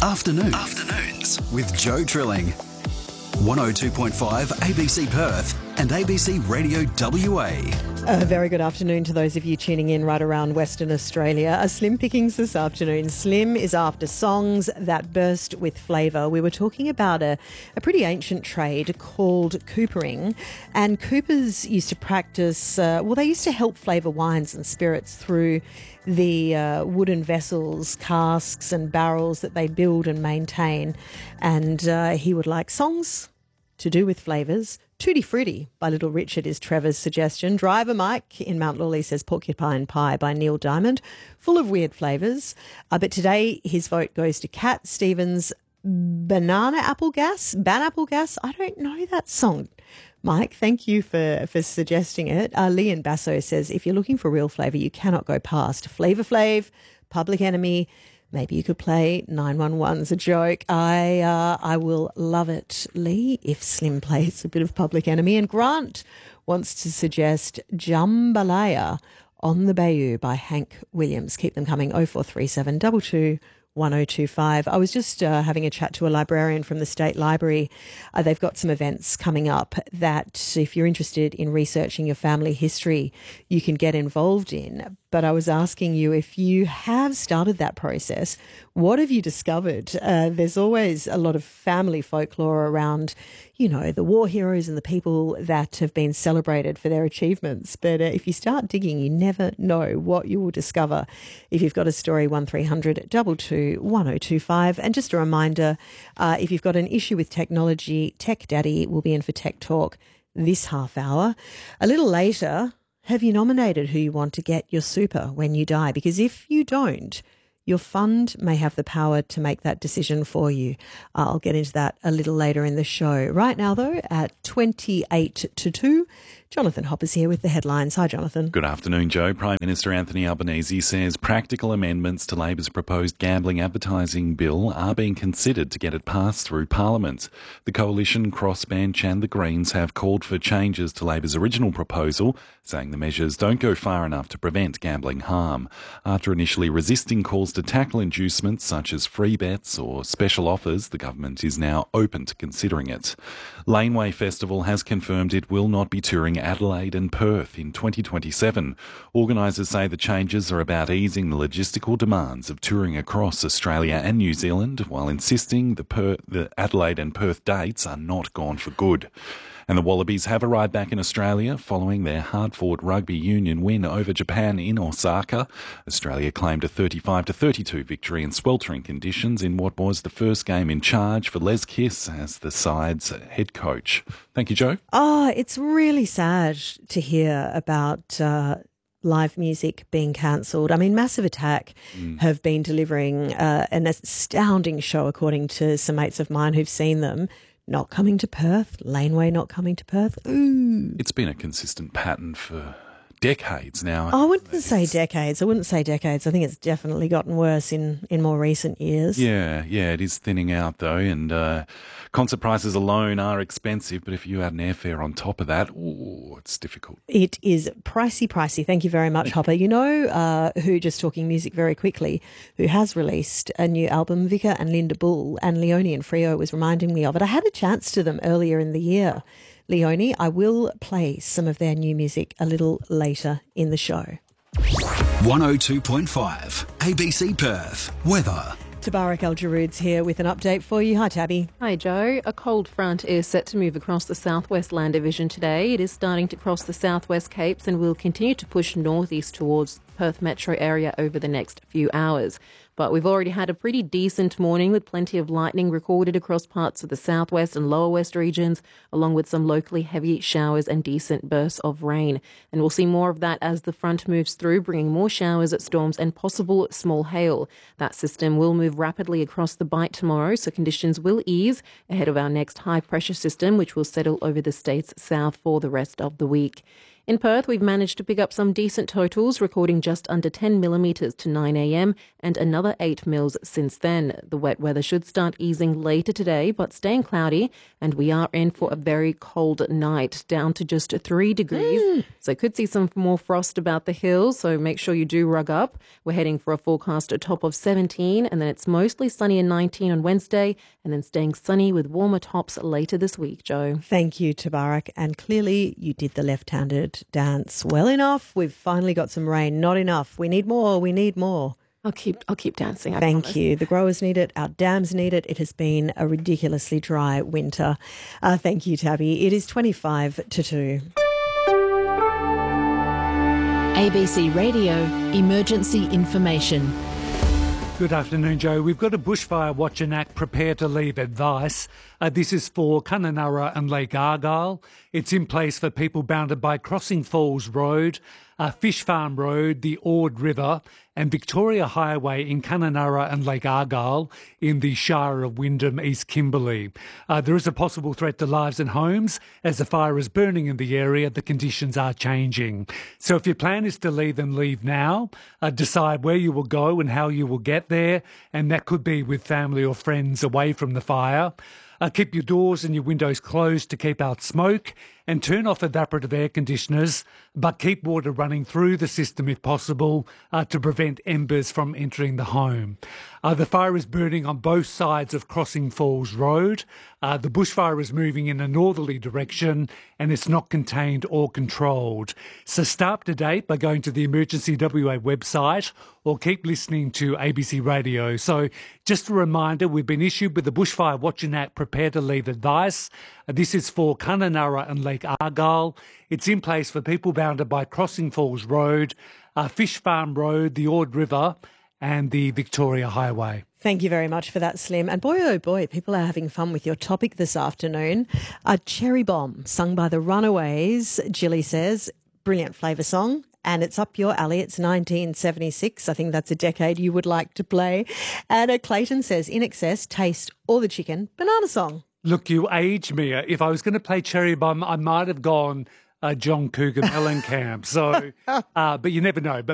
Afternoons with Joe Trilling. 102.5 ABC Perth and ABC Radio WA. A very good afternoon to those of you tuning in right around Western Australia. A Slim Pickings this afternoon. Slim is after songs that burst with flavour. We were talking about a pretty ancient trade called coopering, and coopers used to practice, they used to help flavour wines and spirits through the wooden vessels, casks and barrels that they build and maintain. And he would like songs to do with flavours. Tutti Frutti by Little Richard is Trevor's suggestion. Driver Mike in Mount Lawley says Porcupine Pie by Neil Diamond, full of weird flavours. But today his vote goes to Cat Stevens' Banana Apple Gas. I don't know that song. Mike, thank you for suggesting it. Lee in Basso says, if you're looking for real flavour, you cannot go past Flavor Flav, Public Enemy. Maybe you could play 911's a joke. I will love it, Lee, if Slim plays a bit of Public Enemy. And Grant wants to suggest Jambalaya on the Bayou by Hank Williams. Keep them coming, 0437 22 1025. I was just having a chat to a librarian from the State Library. They've got some events coming up that if you're interested in researching your family history, you can get involved in. But I was asking you, if you have started that process, what have you discovered? There's always a lot of family folklore around, you know, the war heroes and the people that have been celebrated for their achievements. But if you start digging, you never know what you will discover. If you've got a story, 1300 22 1025. And just a reminder, if you've got an issue with technology, Tech Daddy will be in for Tech Talk this half hour. A little later, have you nominated who you want to get your super when you die? Because if you don't, your fund may have the power to make that decision for you. I'll get into that a little later in the show. Right now, though, at 28 to 2, Jonathan Hopper's here with the headlines. Hi, Jonathan. Good afternoon, Joe. Prime Minister Anthony Albanese says practical amendments to Labor's proposed gambling advertising bill are being considered to get it passed through Parliament. The Coalition, Crossbench and the Greens have called for changes to Labor's original proposal, saying the measures don't go far enough to prevent gambling harm. After initially resisting calls to tackle inducements such as free bets or special offers, the government is now open to considering it. Laneway Festival has confirmed it will not be touring Adelaide and Perth in 2027. Organisers say the changes are about easing the logistical demands of touring across Australia and New Zealand, while insisting the Adelaide and Perth dates are not gone for good. And the Wallabies have arrived back in Australia following their hard-fought rugby union win over Japan in Osaka. Australia claimed a 35-32 victory in sweltering conditions in what was the first game in charge for Les Kiss as the side's head coach. Thank you, Joe. Oh, it's really sad to hear about live music being cancelled. I mean, Massive Attack have been delivering an astounding show, according to some mates of mine who've seen them. Not coming to Perth, Laneway not coming to Perth. Ooh. It's been a consistent pattern for decades now. I wouldn't say decades. I think it's definitely gotten worse in more recent years. Yeah, it is thinning out though, and concert prices alone are expensive, but if you add an airfare on top of that, it's difficult. It is pricey. Thank you very much, Hopper. You know who, just talking music very quickly, who has released a new album, Vika and Linda Bull, and Leone and Frio was reminding me of it. I had a chance to them earlier in the year. Leone, I will play some of their new music a little later in the show. 102.5 ABC Perth. Weather. Tabarak Al-Jarood's here with an update for you. Hi, Tabby. Hi, Joe. A cold front is set to move across the southwest land division today. It is starting to cross the southwest Capes and will continue to push northeast towards Perth metro area over the next few hours. But we've already had a pretty decent morning with plenty of lightning recorded across parts of the southwest and lower west regions, along with some locally heavy showers and decent bursts of rain. And we'll see more of that as the front moves through, bringing more showers, storms and possible small hail. That system will move rapidly across the Bight tomorrow, so conditions will ease ahead of our next high pressure system, which will settle over the state's south for the rest of the week. In Perth, we've managed to pick up some decent totals, recording just under 10 millimetres to 9 a.m. and another 8 mils since then. The wet weather should start easing later today, but staying cloudy, and we are in for a very cold night, down to just 3 degrees. So could see some more frost about the hills, so make sure you do rug up. We're heading for a forecast at top of 17, and then it's mostly sunny and 19 on Wednesday, and then staying sunny with warmer tops later this week, Joe. Thank you, Tabarak. And clearly you did the left-handed dance well enough. We've finally got some rain. Not enough. We need more. We need more. I'll keep dancing. I Thank promise. you. The growers need it. Our dams need it. It has been a ridiculously dry winter. Thank you, Tabby. It is 25 to 2. ABC Radio Emergency Information. Good afternoon, Joe. We've got a bushfire watch and act prepare to leave advice. This is for Kununurra and Lake Argyle. It's in place for people bounded by Crossing Falls Road, Fish Farm Road, the Ord River and Victoria Highway in Kununurra and Lake Argyle in the Shire of Wyndham, East Kimberley. There is a possible threat to lives and homes. As the fire is burning in the area, the conditions are changing. So if your plan is to leave, then leave now. Decide where you will go and how you will get there, and that could be with family or friends away from the fire. Keep your doors and your windows closed to keep out smoke, and turn off evaporative air conditioners, but keep water running through the system if possible to prevent embers from entering the home. The fire is burning on both sides of Crossing Falls Road. The bushfire is moving in a northerly direction and it's not contained or controlled. So stay up to date by going to the Emergency WA website or keep listening to ABC Radio. So just a reminder, we've been issued with the Bushfire Watching Act Prepare to Leave advice. This is for Kununurra and Lake Argyle. It's in place for people bounded by Crossing Falls Road, Fish Farm Road, the Ord River and the Victoria Highway. Thank you very much for that, Slim. And boy, oh boy, people are having fun with your topic this afternoon. A Cherry Bomb, sung by the Runaways, Jilly says. Brilliant flavour song. And it's up your alley. It's 1976. I think that's a decade you would like to play. And Clayton says, In Excess, Taste or the Chicken, Banana Song. Look, you age me. If I was going to play Cherry Bomb, I might have gone John Cougar Mellencamp. So, but you never know. But